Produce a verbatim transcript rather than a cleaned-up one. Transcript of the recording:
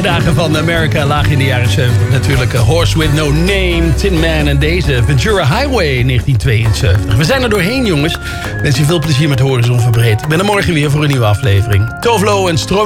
dagen van America lagen in de jaren zeventig. Natuurlijk uh, Horse With No Name, Tin Man en deze Ventura Highway negentien tweeënzeventig. We zijn er doorheen, jongens. Wens je veel plezier met Horizon Verbreed. Ik ben er morgen weer voor een nieuwe aflevering. Tove Lo en Stroom.